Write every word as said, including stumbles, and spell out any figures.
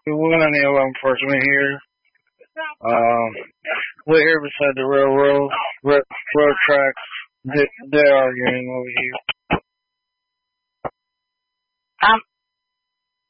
We went on the law enforcement here. Um, we're here beside the railroad, road, road tracks. They, they're arguing over here. Um,